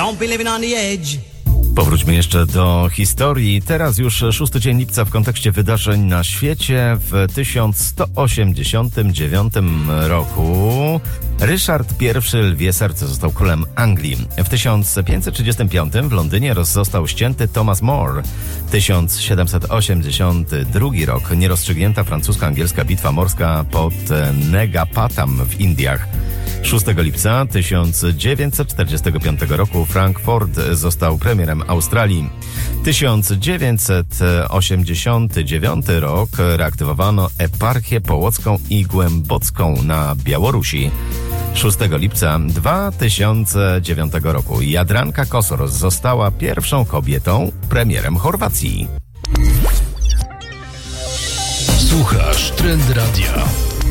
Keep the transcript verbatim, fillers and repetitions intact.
Don't be living on the edge. Powróćmy jeszcze do historii. Teraz już szósty dzień lipca w kontekście wydarzeń na świecie. W tysiąc sto osiemdziesiątym dziewiątym roku Ryszard I Lwie Serce został królem Anglii. W tysiąc pięćset trzydziestym piątym w Londynie został ścięty Thomas More. tysiąc siedemset osiemdziesiąty drugi rok nierozstrzygnięta francusko-angielska bitwa morska pod Negapatam w Indiach. szóstego lipca tysiąc dziewięćset czterdziestego piątego roku Frank Ford został premierem Australii. tysiąc dziewięćset osiemdziesiąty dziewiąty rok reaktywowano eparchię połocką i głębocką na Białorusi. szóstego lipca dwa tysiące dziewiątego roku Jadranka Kosor została pierwszą kobietą premierem Chorwacji. Słuchasz Trend Radia.